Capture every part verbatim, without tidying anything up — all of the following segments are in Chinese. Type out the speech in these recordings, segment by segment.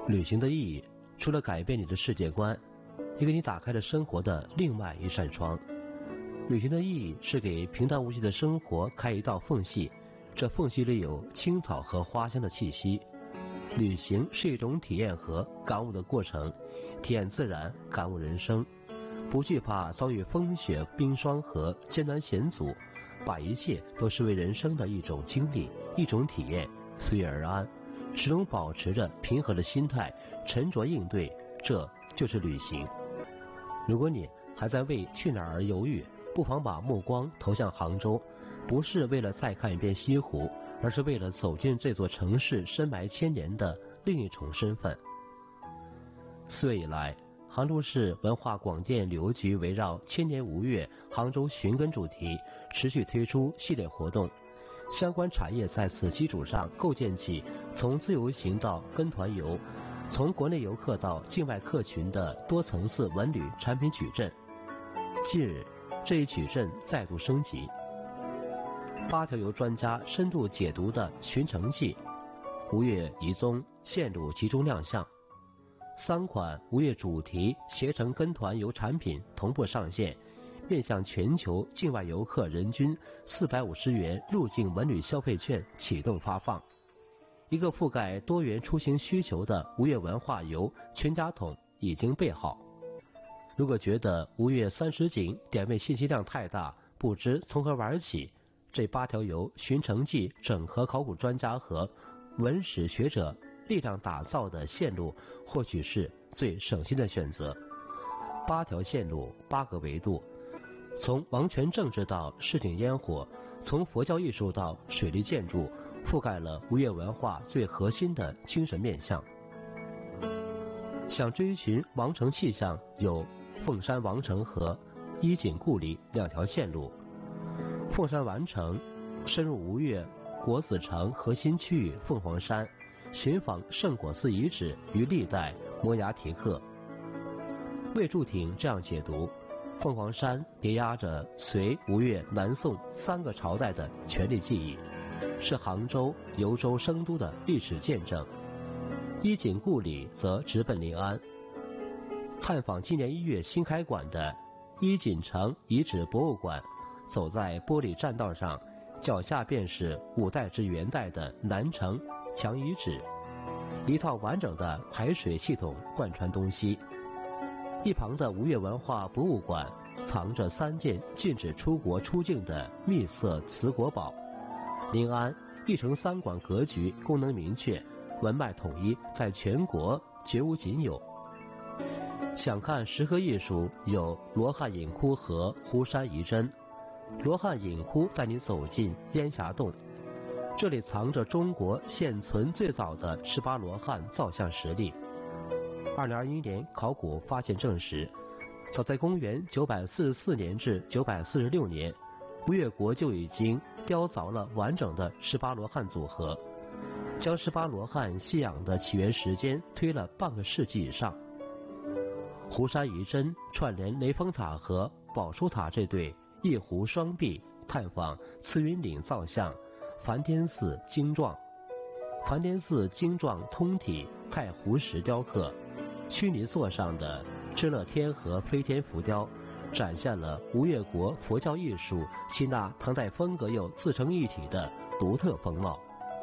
旅行的意义，除了改变你的世界观，也给你打开了生活的另外一扇窗。旅行的意义是给平淡无奇的生活开一道缝隙，这缝隙里有青草和花香的气息。旅行是一种体验和感悟的过程，体验自然，感悟人生，不惧怕遭遇风雪冰霜和艰难险阻，把一切都视为人生的一种经历，一种体验，随遇而安，始终保持着平和的心态，沉着应对，这就是旅行。如果你还在为去哪儿而犹豫，不妨把目光投向杭州，不是为了再看一遍西湖，而是为了走进这座城市深埋千年的另一重身份。四月以来，杭州市文化广电旅游局围绕千年吴越杭州寻根主题，持续推出系列活动，相关产业在此基础上构建起从自由行到跟团游，从国内游客到境外客群的多层次文旅产品矩阵。近日，这一矩阵再度升级，八条由专家深度解读的寻城记吴越遗踪线路集中亮相，三款吴越主题携程跟团游产品同步上线，面向全球境外游客人均四百五十元入境文旅消费券启动发放。一个覆盖多元出行需求的吴越文化游全家桶已经备好。如果觉得吴越三十景点位信息量太大，不知从何玩起，这八条由寻城记整合考古专家和文史学者力量打造的线路，或许是最省心的选择。八条线路，八个维度，从王权政治到市井烟火，从佛教艺术到水利建筑，覆盖了吴越文化最核心的精神面向。想追寻王城气象，有凤山王城和伊锦故里两条线路。凤山王城深入吴越国子城核心区域凤凰山，寻访圣果寺遗址与历代摩崖题刻。魏柱挺这样解读：凤凰山叠压着隋、吴越、南宋三个朝代的权力记忆，是杭州、幽州生都的历史见证。伊锦故里则直奔临安，探访今年一月新开馆的伊锦城遗址博物馆，走在玻璃栈道上，脚下便是五代至元代的南城墙遗址，一套完整的排水系统贯穿东西。一旁的吴越文化博物馆藏着三件禁止出国出境的秘色瓷国宝。临安一城三馆格局功能明确，文脉统一，在全国绝无仅有。想看石刻艺术，有罗汉隐窟和湖山遗珍。罗汉隐窟带你走进烟霞洞，这里藏着中国现存最早的十八罗汉造像实例。二零二一年考古发现证实，早在公元九百四十四年至九百四十六年，吴越国就已经雕凿了完整的十八罗汉组合，将十八罗汉信仰的起源时间推了半个世纪以上。湖山遗珍串联雷峰塔和宝书塔这对一湖双璧，探访慈云岭造像、梵天寺精幢。梵天寺精幢通体太湖石雕刻，须弥座上的知乐天和飞天浮雕，展现了吴越国佛教艺术吸纳唐代风格又自成一体的独特风貌。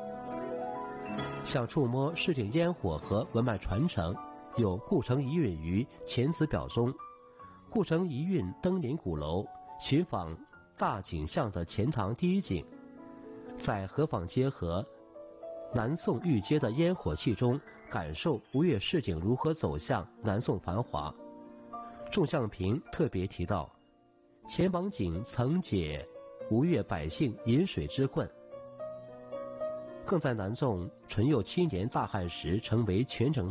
想触摸市井烟火和文脉传承，有故城遗韵于钱子表中。故城遗韵登临鼓楼，寻访大景象的钱塘第一景，在河坊街和南宋御街的烟火气中，感受吴越市井如何走向南宋繁华。仲向平特别提到，钱王景曾解吴越百姓饮水之困，更在南宋淳佑七年大旱时成为全城